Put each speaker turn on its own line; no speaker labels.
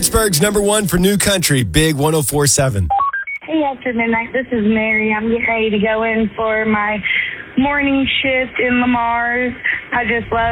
Pittsburgh's number one for new country, Big 104.7.
Hey, after midnight, this is Mary. I'm getting ready to go in for my morning shift in Lamar's. I just love